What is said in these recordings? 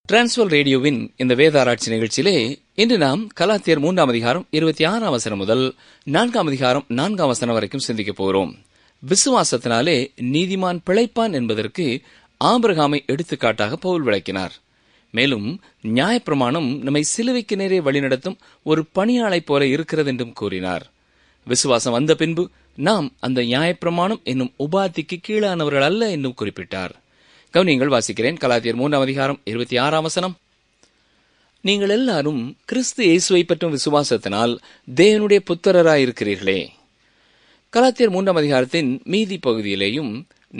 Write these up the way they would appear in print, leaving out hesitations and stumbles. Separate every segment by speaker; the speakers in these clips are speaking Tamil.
Speaker 1: டிரான்ஸ்வர் ரேடியோவின் இந்த வேதாராய்ச்சி நிகழ்ச்சியிலே இன்று நாம் கலாத்தியர் 3 அதிகாரம் 26 வசனம் முதல் 4 அதிகாரம் 4 வசனம் வரைக்கும் சிந்திக்கப் போகிறோம். விசுவாசத்தினாலே நீதிமான் பிழைப்பான் என்பதற்கு ஆபிரகாமை எடுத்துக்காட்டாக பவுல் விளக்கினார். மேலும் நியாயப்பிரமாணம் நம்மை சிலுவைக்கு நேரே வழிநடத்தும் ஒரு பணியாளைப் போல இருக்கிறது என்றும் கூறினார். விசுவாசம் வந்த பின்பு நாம் அந்த நியாயப்பிரமாணம் என்னும் உபாதிக்கு கீழானவர்கள் அல்ல என்றும் குறிப்பிட்டார். கவனியங்கள் வாசிக்கிறேன். கலாத்தியர் 3 அதிகாரம் 26 வசனம். நீங்கள் எல்லாரும் கிறிஸ்து இயேசுவை பற்றும் விசுவாசத்தினால் தேவனுடைய புத்திரராயிருக்கிறீர்களே. கலாத்தியர் 3 அதிகாரத்தின் மீதி பகுதியிலேயும்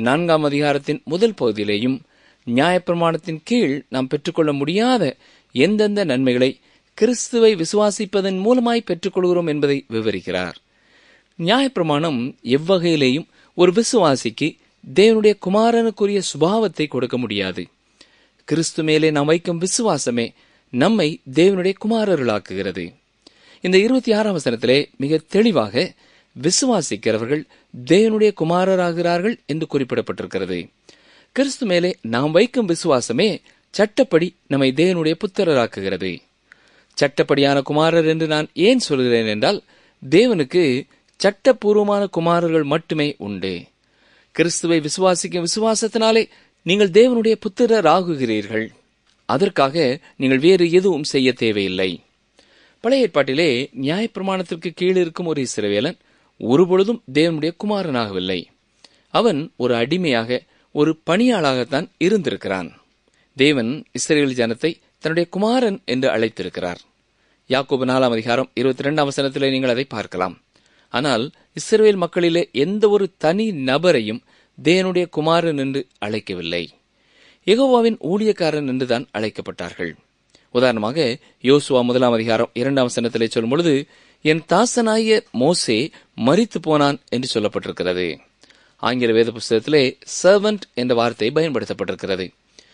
Speaker 1: 4 அதிகாரத்தின் முதல் பகுதியிலேயும் நியாயப்பிரமாணத்தின் கீழ் நாம் பெற்றுக்கொள்ள முடியாத எந்தெந்த நன்மைகளை கிறிஸ்துவை விசுவாசிப்பதன் மூலமாய் பெற்றுக்கொள்கிறோம் என்பதை விவரிக்கிறார். நியாயப்பிரமாணம் எவ்வகையிலேயும் ஒரு விசுவாசிக்கு தேவனுடைய குமாரனுக்குரிய சுபாவத்தை கொடுக்க முடியாது. கிறிஸ்து மேலே நாம் வைக்கும் விசுவாசமே நம்மை தேவனுடைய குமாரர்களாக்குகிறது. இந்த 26 வசனத்திலே மிக தெளிவாக விசுவாசிக்கிறவர்கள் தேவனுடைய குமாரராகிறார்கள் என்று குறிப்பிடப்பட்டிருக்கிறது. கிறிஸ்து மேலே நாம் வைக்கும் விசுவாசமே சட்டப்படி நம்மை தேவனுடைய புத்திரராக்குகிறது. சட்டப்படியான குமாரர் என்று நான் ஏன் சொல்கிறேன் என்றால், தேவனுக்கு சட்டப்பூர்வமான குமாரர்கள் மட்டுமே உண்டு. கிறிஸ்துவை விசுவாசிக்கும் விசுவாசத்தினாலே நீங்கள் தேவனுடைய புத்திரராகுகிறீர்கள். அதற்காக நீங்கள் வேறு எதுவும் செய்ய தேவையில்லை. பழைய ஏற்பாட்டிலே நியாயப்பிரமாணத்திற்கு கீழ் இருக்கும் ஒரு இஸ்ரவேலன் ஒருபொழுதும் தேவனுடைய குமாரனாகவில்லை. அவன் ஒரு அடிமையாக, ஒரு பணியாளாகத்தான் இருந்திருக்கிறான். தேவன் இஸ்ரவேல் ஜனத்தை தன்னுடைய குமாரன் என்று அழைத்திருக்கிறார். யாக்கோபு 4 அதிகாரம் 22 வசனத்திலே நீங்கள் அதை பார்க்கலாம். ஆனால் இஸ்ரவேல் மக்களிலே எந்த ஒரு தனி நபரையும் தேவனுடைய குமாரன் என்று அழைக்கவில்லை. யெகோவாவின் ஊழியக்காரன் என்றுதான் அழைக்கப்பட்டார்கள். உதாரணமாக யோசுவா 1 அதிகாரம் 2 வசனத்திலே சொல்லும் பொழுது, என் தாசனாகிய மோசே மரித்து போனான் என்று சொல்லப்பட்டிருக்கிறது. ஆங்கில வேத புஸ்தகத்திலே சர்வன்ட் என்ற வார்த்தை பயன்படுத்தப்பட்டிருக்கிறது.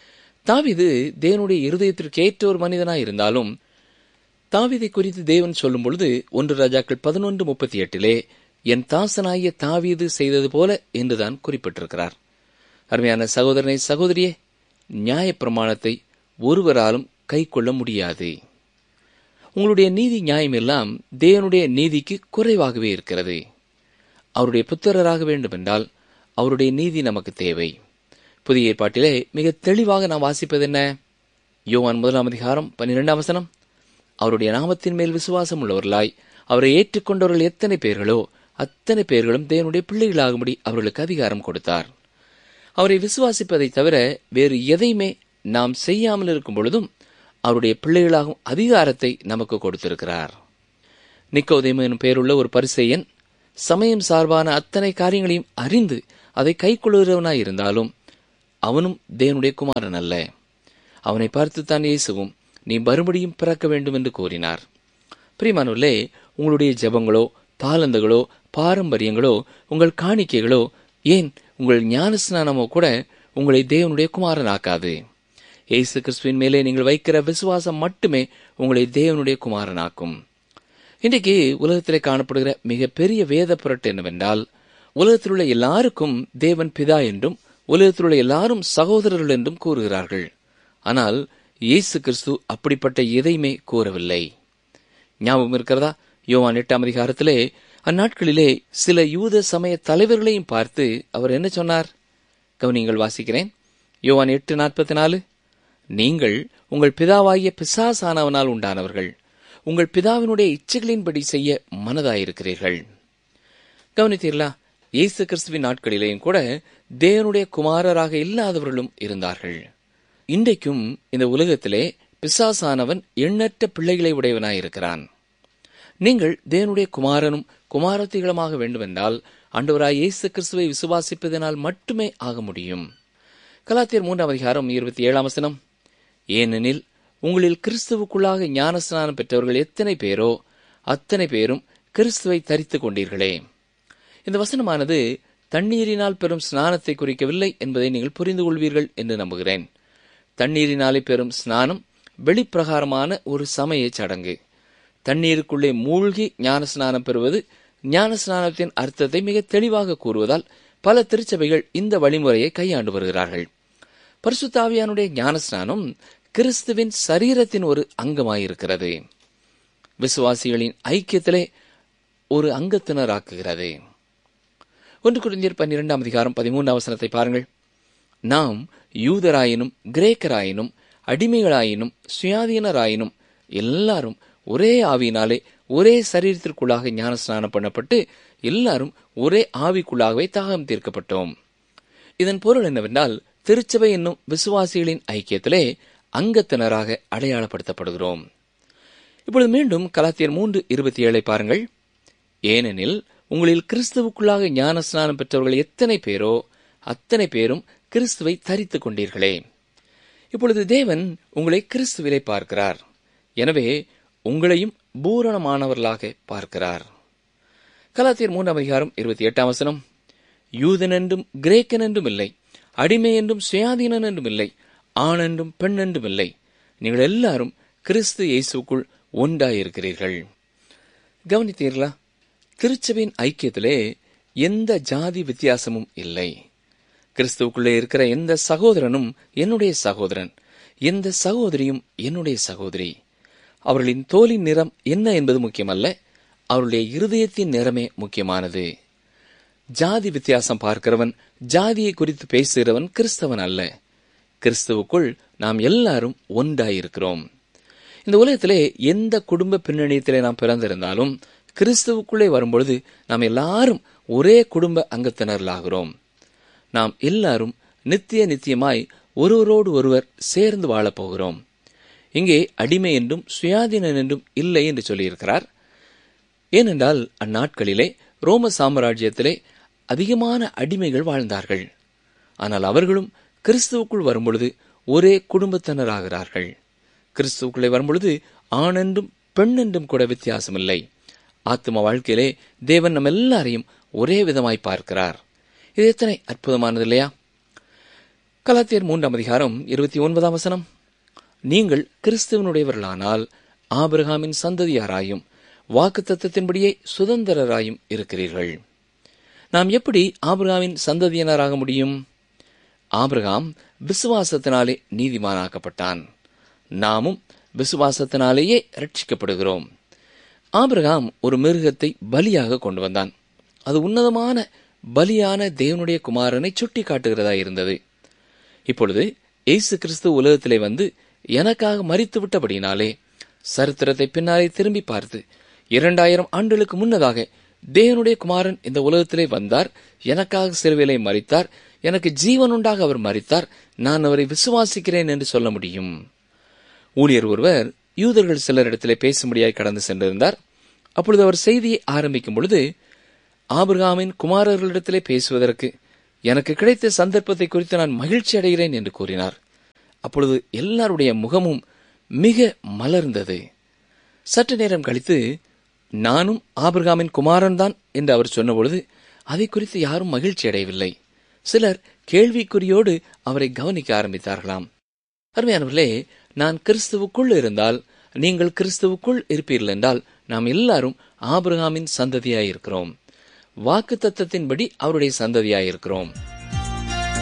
Speaker 1: தாவீது தேவனுடைய இருதயத்திற்கு ஏற்ற ஒரு மனிதனாய் இருந்தாலும், தாவீதை குறித்து தேவன் சொல்லும் பொழுது 1 ராஜாக்கள் 11:38 என் தாசனாகிய தாவீது செய்தது போல என்றுதான் குறிப்பிட்டிருக்கிறார். அருமையான சகோதரனை சகோதரியே, நியாயப்பிரமாணத்தை ஒருவராலும் கை கொள்ள முடியாது. உங்களுடைய நீதி நியாயம் எல்லாம் தேவனுடைய நீதிக்கு குறைவாகவே இருக்கிறது. அவருடைய புத்திரராக வேண்டும் என்றால் அவருடைய நீதி நமக்கு தேவை. புதிய ஏற்பாட்டிலே மிக தெளிவாக நாம் வாசிப்பது என்ன? யோவான் 1 அதிகாரம் 12 வசனம். அவருடைய நாமத்தின் மேல் விசுவாசம் உள்ளவர்களாய் அவரை ஏற்றுக்கொண்டவர்கள் எத்தனை பேர்களோ அத்தனை பேர்களும் தேவனுடைய பிள்ளைகளாகும்படி அவர்களுக்கு அதிகாரம் கொடுத்தார். அவரை விசுவாசிப்பதை தவிர வேறு எதையுமே நாம் செய்யாமல் இருக்கும் பொழுதும் அவருடைய பிள்ளைகளாகும் அதிகாரத்தை நமக்கு கொடுத்திருக்கிறார். நிக்கோதேமு எனும் பெயருள்ள ஒரு பரிசேயன் சமயம் சார்பான அத்தனை காரியங்களையும் அறிந்து அதை கைக்கொள்கிறவனாய் இருந்தாலும் அவனும் தேவனுடைய குமாரன் அல்ல. அவனை பார்த்துத்தான் இயேசுவும் நீ மறுபடியும் பிறக்க வேண்டும் என்று கூறினார். பிரியமானவர்களே, உங்களுடைய ஜெபங்களோ, தாளந்துகளோ, பாரம்பரியங்களோ, உங்கள் காணிக்கைகளோ, ஏன் உங்கள் ஞானஸ்நானமோ கூட உங்களை தேவனுடைய குமாரனாக்காது. இயேசு கிறிஸ்துவின் மேலே நீங்கள் வைக்கிற விசுவாசம் மட்டுமே உங்களை தேவனுடைய குமாரனாக்கும். இன்றைக்கு உலகத்திலே காணப்படுகிற மிக பெரிய வேத புரட்டு என்னவென்றால், உலகத்தில் உள்ள எல்லாருக்கும் தேவன் பிதா என்றும் உலகத்தில் உள்ள எல்லாரும் சகோதரர்கள் என்றும் கூறுகிறார்கள். ஆனால் இயேசு கிறிஸ்து அப்படிப்பட்ட எதையுமே கூறவில்லை. ஞாபகம் இருக்கிறதா? யோவான் 8 அதிகாரத்திலே அந்நாட்களிலே சில யூத சமய தலைவர்களையும் பார்த்து அவர் என்ன சொன்னார்? கவனிங்கள், வாசிக்கிறேன். யோவான் 8:44. நீங்கள் உங்கள் பிதாவாகிய பிசாசானவனால் உண்டானவர்கள், உங்கள் பிதாவினுடைய இச்சைகளின்படி செய்ய மனதாயிருக்கிறீர்கள். கவனித்தீர்களா? இயேசு கிறிஸ்துவின் நாட்களிலேயும் கூட தேவனுடைய குமாரராக இல்லாதவர்களும் இருந்தார்கள். இன்றைக்கும் இந்த உலகத்திலே பிசாசானவன் எண்ணற்ற பிள்ளைகளை உடையவனாயிருக்கிறான். நீங்கள் தேவனுடைய குமாரனும் குமாரத்திகளுமாக வேண்டுமென்றால் ஆண்டவராய் இயேசு கிறிஸ்துவை விசுவாசிப்பதனால் மட்டுமே ஆக முடியும். கலாத்தியர் 3 அதிகாரம் 27 வசனம். ஏனெனில் உங்களில் கிறிஸ்துவுக்குள்ளாக ஞானஸ்நானம் பெற்றவர்கள் எத்தனை பேரோ அத்தனை பேரும் கிறிஸ்துவை தரித்துக் கொண்டீர்களே. இந்த வசனமானது தண்ணீரினால் பெறும் ஸ்நானத்தை குறிக்கவில்லை என்பதை நீங்கள் புரிந்து கொள்வீர்கள் என்று நம்புகிறேன். தண்ணீரினாலே பெறும் ஸ்நானம் வெளிப்பிரகாரமான ஒரு சமய சடங்கு. தண்ணீருக்குள்ளே மூழ்கி ஞானஸ்நானம் பெறுவது ஞானஸ்நானத்தின் அர்த்தத்தை மிக தெளிவாக கூறுவதால் பல திருச்சபைகள் இந்த வழிமுறையை கையாண்டு வருகிறார்கள். பரிசுத்த ஆவியானுடைய ஞானஸ்நானம் கிறிஸ்துவின் சரீரத்தின் ஒரு அங்கமாயிருக்கிறது. விசுவாசிகளின் ஐக்கியத்திலே ஒரு அங்கத்தினராக்குகிறது. 1 கொரிந்தியர் 12:13 பாருங்கள். நாம் யூதராயினும் கிரேக்கராயினும் அடிமைகளாயினும் சுயாதீனராயினும் எல்லாரும் ஒரே ஆவியினாலே ஒரே சரீரத்திற்குள்ளாக ஞானஸ்நானம் பண்ணப்பட்டு எல்லாரும் ஒரே ஆவிக்குள்ளாகவே தாகம் தீர்க்கப்பட்டோம். இதன் பொருள் என்னவென்றால், திருச்சபை என்னும் விசுவாசிகளின் ஐக்கியத்திலே அங்கத்தினராக அடையாளப்படுத்தப்படுகிறோம். இப்பொழுது மீண்டும் கலாத்தியர் 3:27 பாருங்கள். ஏனெனில் உங்களில் கிறிஸ்துவுக்குள்ளாக ஞான ஸ்நானம் பெற்றவர்கள் எத்தனை பேரோ அத்தனை பேரும் கிறிஸ்துவை தரித்துக் கொண்டீர்களே. இப்பொழுது தேவன் உங்களை கிறிஸ்துவிலே பார்க்கிறார். எனவே உங்களையும் பூரணமானவர்களாக பார்க்கிறார். கலாத்தியர் 3:28 யூதன் என்றும் கிரேக்கன் என்றும் இல்லை, அடிமை என்றும் சுயாதீனன் என்றும் இல்லை, ஆண் என்றும் பெண் என்றும் இல்லை, நீங்கள் எல்லாரும் கிறிஸ்து இயேசுக்குள் ஒன்றாயிருக்கிறீர்கள். கவனித்தீர்களா? திருச்சபையின் ஐக்கியத்திலே எந்த ஜாதி வித்தியாசமும் இல்லை. கிறிஸ்துவுக்குள்ளே இருக்கிற எந்த சகோதரனும் என்னுடைய சகோதரன், எந்த சகோதரியும் என்னுடைய சகோதரி. அவர்களின் தோலின் நிறம் என்ன என்பது முக்கியமல்ல, அவருடைய இருதயத்தின் நிறமே முக்கியமானது. ஜாதி வித்தியாசம் பார்க்கிறவன், ஜாதியை குறித்து பேசுகிறவன் கிறிஸ்தவன் அல்ல. கிறிஸ்துவுக்குள் நாம் எல்லாரும் ஒன்றாயிருக்கிறோம். இந்த உலகத்திலே எந்த குடும்ப பின்னணியத்திலே நாம் பிறந்திருந்தாலும் கிறிஸ்துவுக்குள்ளே வரும்பொழுது நாம் எல்லாரும் ஒரே குடும்ப அங்கத்தினர்களாகிறோம். நாம் எல்லாரும் நித்தியமாய் ஒருவரோடு ஒருவர் சேர்ந்து வாழப்போகிறோம். இங்கே அடிமை என்றும் சுயாதீனன் என்றும் இல்லை என்று சொல்லியிருக்கிறார். ஏனென்றால் அந்நாட்களிலே ரோம சாம்ராஜ்யத்திலே அதிகமான அடிமைகள் வாழ்ந்தார்கள். ஆனால் அவர்களும் கிறிஸ்துவுக்குள் வரும்பொழுது ஒரே குடும்பத்தினராகிறார்கள். கிறிஸ்துவுக்குள்ளே வரும்பொழுது ஆண் என்றும் பெண் என்றும் கூட வித்தியாசமில்லை. ஆத்ம வாழ்க்கையிலே தேவன் நம் எல்லாரையும் ஒரே விதமாய் பார்க்கிறார். இது எத்தனை அற்புதமானது இல்லையா? கலாத்தியர் 3:29 நீங்கள் கிறிஸ்துவனுடையவர்களானால் ஆபிரகாமின் சந்ததியாராயும் வாக்குத்தத்தத்தின்படியே சுதந்திரராயும் இருக்கிறீர்கள். நாம் எப்படி ஆபிரகாமின் சந்ததியினராக முடியும்? ஆபிரகாம் விசுவாசத்தினாலே நீதிமானாக்கப்பட்டான். நாமும் விசுவாசத்தினாலேயே ரட்சிக்கப்படுகிறோம். ஆபிரகாம் ஒரு மிருகத்தை பலியாக கொண்டு வந்தான். அது உன்னதமான பலியான தேவனுடைய குமாரனை சுட்டி காட்டுகிறதா இருந்தது. இப்பொழுது இயேசு கிறிஸ்து உலகத்திலே வந்து எனக்காக மரித்து விட்டபடினாலே சரித்திரத்தை பின்னாலே திரும்பி பார்த்து 2000 ஆண்டுகளுக்கு முன்னதாக தேவனுடைய குமாரன் இந்த உலகத்திலே வந்தார், எனக்காக சிலுவையிலே மரித்தார், எனக்கு ஜீவன் உண்டாக அவர் மரித்தார், நான் அவரை விசுவாசிக்கிறேன் என்று சொல்ல முடியும். ஊழியர் ஒருவர் யூதர்கள் சிலரிடத்திலே பேசும்படியாய் கடந்து சென்றிருந்தார். அப்பொழுது அவர் செய்தியை ஆரம்பிக்கும் பொழுது, ஆபிரகாமின் குமாரர்களிடத்திலே பேசுவதற்கு எனக்கு கிடைத்த சந்தர்ப்பத்தை குறித்து நான் மகிழ்ச்சி அடைகிறேன் என்று கூறினார். அப்பொழுது எல்லாருடைய முகமும் மிக மலர்ந்தது. சற்று நேரம் கழித்து, நானும் ஆபிரகாமின் குமாரன் தான் என்று அவர் சொன்னபொழுது அதை குறித்து யாரும் மகிழ்ச்சி அடையவில்லை. சிலர் கேள்விக்குறியோடு அவரை கவனிக்க ஆரம்பித்தார்களாம். அருமையானவர்களே, நான் கிறிஸ்துவுக்குள் இருந்தால் நீங்கள் கிறிஸ்துவுக்குள் இருப்பீர்கள் என்றால் நாம் எல்லாரும் ஆபிரகாமின் சந்ததியாயிருக்கிறோம். வாக்கு தத்தத்தின்படி அவருடைய சந்ததியாயிருக்கிறோம்.